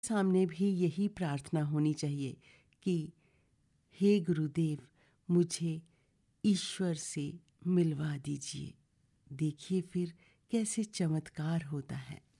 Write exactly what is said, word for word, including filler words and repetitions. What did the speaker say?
सामने भी यही प्रार्थना होनी चाहिए कि हे गुरुदेव, मुझे ईश्वर से मिलवा दीजिए। देखिए फिर कैसे चमत्कार होता है।